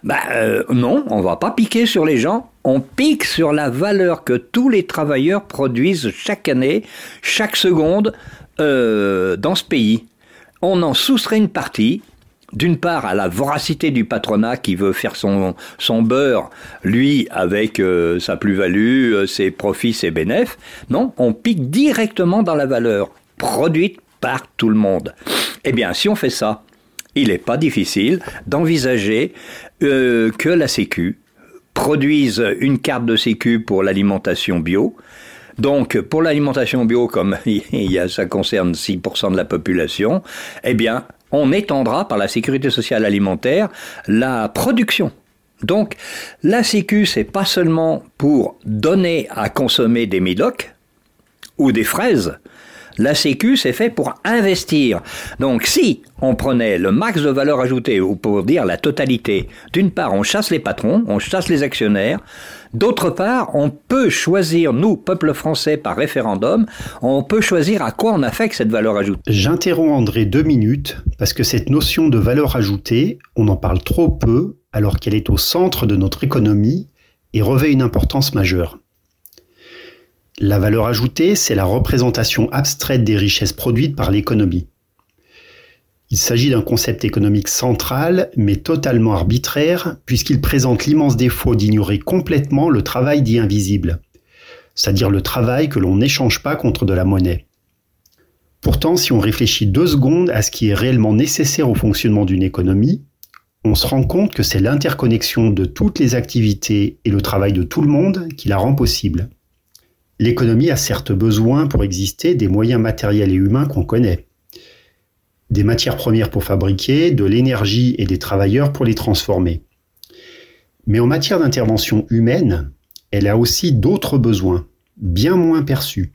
Non, on va pas piquer sur les gens. On pique sur la valeur que tous les travailleurs produisent chaque année, chaque seconde dans ce pays. On en soustrait une partie, d'une part à la voracité du patronat qui veut faire son beurre, lui avec sa plus-value, ses profits, ses bénéfices. Non, on pique directement dans la valeur produite par tout le monde. Eh bien, si on fait ça, il n'est pas difficile d'envisager que la Sécu produise une carte de Sécu pour l'alimentation bio. Donc, pour l'alimentation bio, comme ça concerne 6% de la population, eh bien, on étendra par la sécurité sociale alimentaire la production. Donc, la Sécu, c'est pas seulement pour donner à consommer des médocs ou des fraises. La Sécu, c'est fait pour investir. Donc, si on prenait le max de valeur ajoutée, ou pour dire la totalité, d'une part, on chasse les patrons, on chasse les actionnaires. D'autre part, on peut choisir, nous, peuple français, par référendum, on peut choisir à quoi on affecte cette valeur ajoutée. J'interromps André 2 minutes, parce que cette notion de valeur ajoutée, on en parle trop peu, alors qu'elle est au centre de notre économie et revêt une importance majeure. La valeur ajoutée, c'est la représentation abstraite des richesses produites par l'économie. Il s'agit d'un concept économique central, mais totalement arbitraire, puisqu'il présente l'immense défaut d'ignorer complètement le travail dit invisible, c'est-à-dire le travail que l'on n'échange pas contre de la monnaie. Pourtant, si on réfléchit 2 secondes à ce qui est réellement nécessaire au fonctionnement d'une économie, on se rend compte que c'est l'interconnexion de toutes les activités et le travail de tout le monde qui la rend possible. L'économie a certes besoin pour exister des moyens matériels et humains qu'on connaît. Des matières premières pour fabriquer, de l'énergie et des travailleurs pour les transformer. Mais en matière d'intervention humaine, elle a aussi d'autres besoins, bien moins perçus.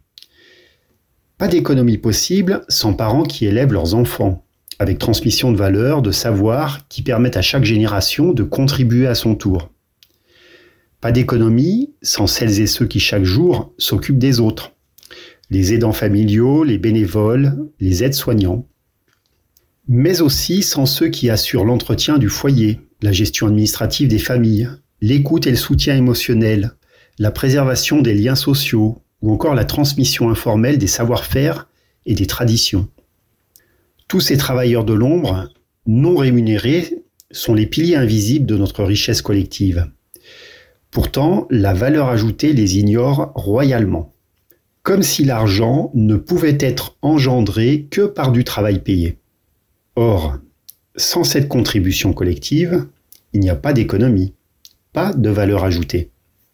Pas d'économie possible sans parents qui élèvent leurs enfants, avec transmission de valeurs, de savoirs qui permettent à chaque génération de contribuer à son tour. Pas d'économie sans celles et ceux qui chaque jour s'occupent des autres. Les aidants familiaux, les bénévoles, les aides-soignants. Mais aussi sans ceux qui assurent l'entretien du foyer, la gestion administrative des familles, l'écoute et le soutien émotionnel, la préservation des liens sociaux ou encore la transmission informelle des savoir-faire et des traditions. Tous ces travailleurs de l'ombre, non rémunérés, sont les piliers invisibles de notre richesse collective. Pourtant, la valeur ajoutée les ignore royalement. Comme si l'argent ne pouvait être engendré que par du travail payé. Or, sans cette contribution collective, il n'y a pas d'économie, pas de valeur ajoutée.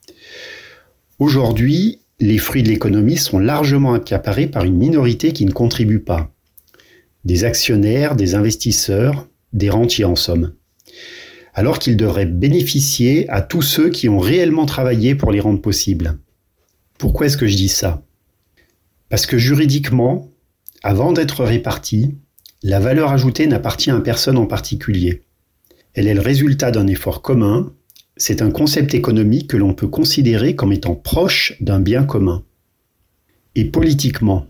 Aujourd'hui, les fruits de l'économie sont largement accaparés par une minorité qui ne contribue pas. Des actionnaires, des investisseurs, des rentiers en somme. Alors qu'ils devraient bénéficier à tous ceux qui ont réellement travaillé pour les rendre possibles. Pourquoi est-ce que je dis ça ? Parce que juridiquement, avant d'être répartie, la valeur ajoutée n'appartient à personne en particulier. Elle est le résultat d'un effort commun, c'est un concept économique que l'on peut considérer comme étant proche d'un bien commun. Et politiquement,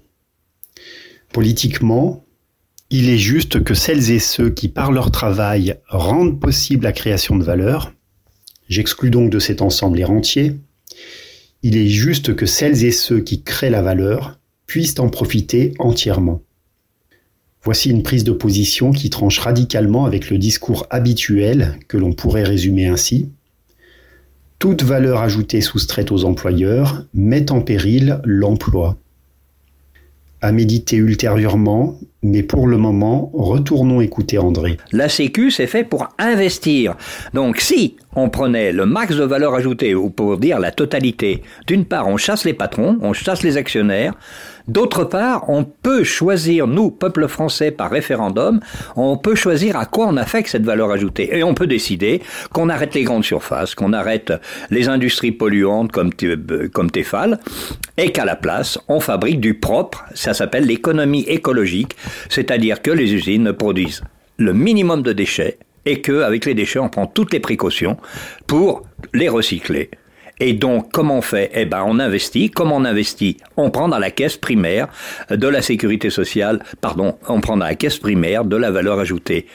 il est juste que celles et ceux qui, par leur travail, rendent possible la création de valeur, j'exclus donc de cet ensemble les rentiers, il est juste que celles et ceux qui créent la valeur puissent en profiter entièrement. Voici une prise de position qui tranche radicalement avec le discours habituel que l'on pourrait résumer ainsi. Toute valeur ajoutée soustraite aux employeurs met en péril l'emploi. À méditer ultérieurement, mais pour le moment, retournons écouter André. La Sécu, c'est fait pour investir. Donc si on prenait le max de valeur ajoutée, ou pour dire la totalité, d'une part, on chasse les patrons, on chasse les actionnaires. D'autre part, on peut choisir, nous, peuple français, par référendum, on peut choisir à quoi on affecte cette valeur ajoutée. Et on peut décider qu'on arrête les grandes surfaces, qu'on arrête les industries polluantes comme Tefal, et qu'à la place, on fabrique du propre. Ça s'appelle l'économie écologique, c'est-à-dire que les usines produisent le minimum de déchets et qu'avec les déchets, on prend toutes les précautions pour les recycler. Et donc, comment on fait ? On investit. Comment on investit ? On prend dans la caisse primaire de la sécurité sociale, on prend dans la caisse primaire de la valeur ajoutée.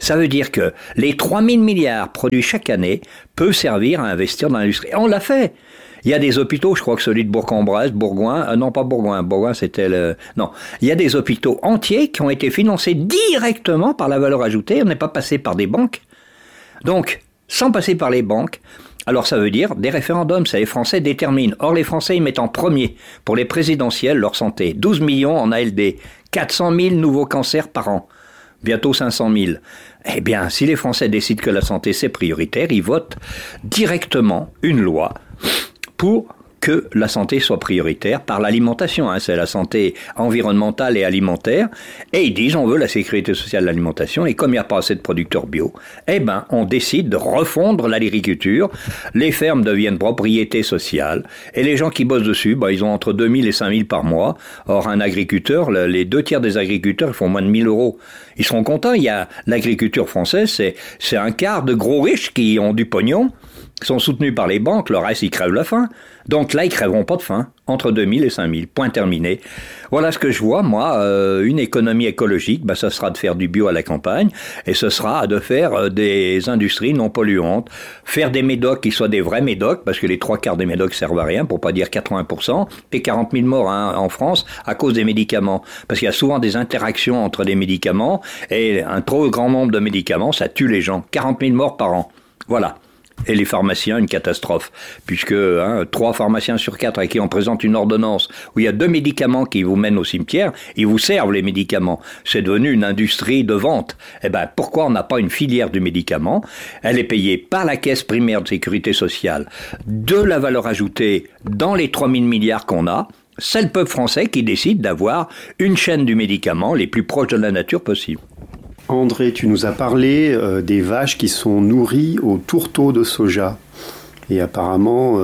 Ça veut dire que les 3000 milliards produits chaque année peuvent servir à investir dans l'industrie. Et on l'a fait. Il y a des hôpitaux, je crois que celui de Bourg-en-Bresse, non pas Bourgoin c'était non. Il y a des hôpitaux entiers qui ont été financés directement par la valeur ajoutée, on n'est pas passé par des banques. Donc, sans passer par les banques, alors ça veut dire des référendums, ça les Français déterminent. Or les Français, ils mettent en premier, pour les présidentielles, leur santé. 12 millions en ALD, 400 000 nouveaux cancers par an, bientôt 500 000. Eh bien, si les Français décident que la santé c'est prioritaire, ils votent directement une loi pour que la santé soit prioritaire par l'alimentation. C'est la santé environnementale et alimentaire. Et ils disent on veut la sécurité sociale de l'alimentation. Et comme il n'y a pas assez de producteurs bio, eh ben on décide de refondre l'agriculture. Les fermes deviennent propriété sociale. Et les gens qui bossent dessus, ils ont entre 2 000 et 5 000 par mois. Or, un agriculteur, les 2 tiers des agriculteurs, ils font moins de 1 000 euros. Ils seront contents. Il y a l'agriculture française, c'est un quart de gros riches qui ont du pognon, qui sont soutenus par les banques, le reste, ils crèvent la faim. Donc là, ils crèveront pas de faim, entre 2000 et 5000, point terminé. Voilà ce que je vois, moi, une économie écologique, ce sera de faire du bio à la campagne, et ce sera de faire des industries non polluantes, faire des médocs qui soient des vrais médocs, parce que les 3/4 des médocs servent à rien, pour pas dire 80%, et 40 000 morts en France à cause des médicaments. Parce qu'il y a souvent des interactions entre les médicaments, et un trop grand nombre de médicaments, ça tue les gens. 40 000 morts par an. Voilà. Et les pharmaciens, une catastrophe, puisque 3 pharmaciens sur 4 à qui on présente une ordonnance où il y a 2 médicaments qui vous mènent au cimetière, ils vous servent les médicaments. C'est devenu une industrie de vente. Eh ben, pourquoi on n'a pas une filière du médicament ? Elle est payée par la caisse primaire de sécurité sociale, de la valeur ajoutée dans les 3 000 milliards qu'on a. C'est le peuple français qui décide d'avoir une chaîne du médicament les plus proches de la nature possible. André, tu nous as parlé des vaches qui sont nourries au tourteau de soja et apparemment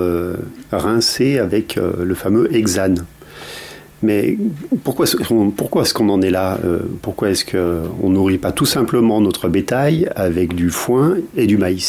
rincées avec le fameux hexane. Mais pourquoi est-ce qu'on en est là ? Pourquoi est-ce qu'on ne nourrit pas tout simplement notre bétail avec du foin et du maïs ?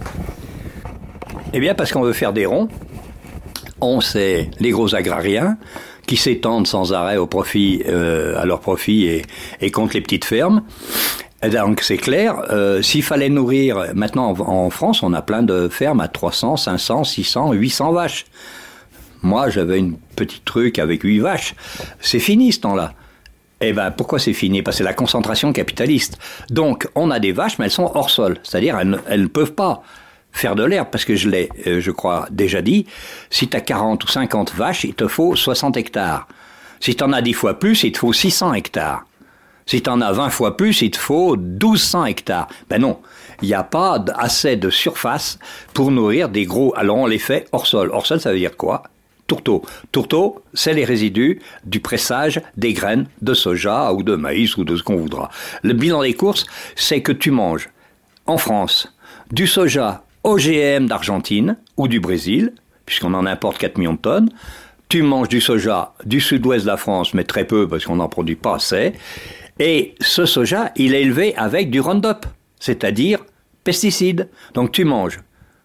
Eh bien parce qu'on veut faire des ronds. On, c'est les gros agrariens qui s'étendent sans arrêt à leur profit et contre les petites fermes. Et donc c'est clair, s'il fallait nourrir, maintenant en France, on a plein de fermes à 300, 500, 600, 800 vaches. Moi, j'avais une petite truc avec 8 vaches. C'est fini ce temps-là. Eh ben, pourquoi c'est fini ? Parce que c'est la concentration capitaliste. Donc, on a des vaches, mais elles sont hors sol. C'est-à-dire, elles ne peuvent pas faire de l'herbe, parce que je l'ai, je crois, déjà dit, si tu as 40 ou 50 vaches, il te faut 60 hectares. Si tu en as 10 fois plus, il te faut 600 hectares. Si tu en as 20 fois plus, il te faut 1200 hectares. Ben non, il n'y a pas assez de surface pour nourrir des gros... Alors on les fait hors sol. Hors sol, ça veut dire quoi ? Tourteau. Tourteau, c'est les résidus du pressage des graines de soja ou de maïs ou de ce qu'on voudra. Le bilan des courses, c'est que tu manges, en France, du soja OGM d'Argentine ou du Brésil, puisqu'on en importe 4 millions de tonnes. Tu manges du soja du sud-ouest de la France, mais très peu parce qu'on n'en produit pas assez. Et ce soja, il est élevé avec du Roundup, c'est-à-dire pesticides. Donc tu manges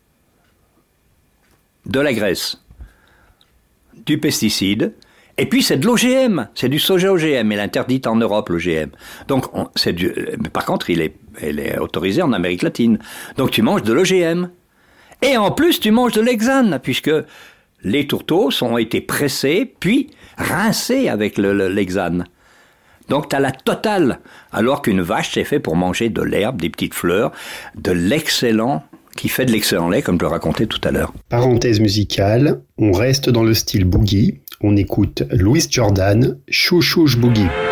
de la graisse, du pesticide, et puis c'est de l'OGM, c'est du soja OGM, il est interdit en Europe l'OGM. Donc par contre, elle est autorisée en Amérique latine. Donc tu manges de l'OGM. Et en plus, tu manges de l'hexane, puisque les tourteaux ont été pressés, puis rincés avec l'hexane. Donc tu as la totale, alors qu'une vache, c'est fait pour manger de l'herbe, des petites fleurs, qui fait de l'excellent lait, comme je le racontais tout à l'heure. Parenthèse musicale, on reste dans le style boogie, on écoute Louis Jordan, Chouchouche Boogie.